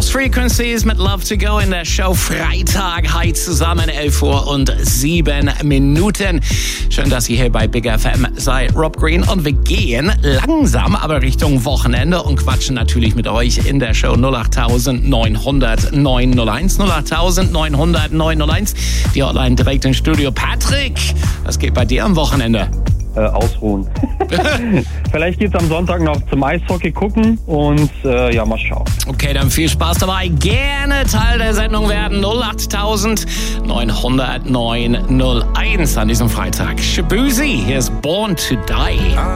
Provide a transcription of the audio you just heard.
Lost Frequencies mit Love to Go in der Show Freitag. Hi zusammen, 11:07. Schön, dass ihr hier bei Big FM seid. Rob Green und wir gehen langsam aber Richtung Wochenende und quatschen natürlich mit euch in der Show 08900 901 08900 901. Die Hotline direkt ins Studio. Patrick, was geht bei dir am Wochenende? Ausruhen. Vielleicht geht's am Sonntag noch zum Eishockey gucken und mal schauen. Okay, dann viel Spaß dabei. Gerne Teil der Sendung werden. 08900 901 an diesem Freitag. Shabuzi, hier ist Born to Die.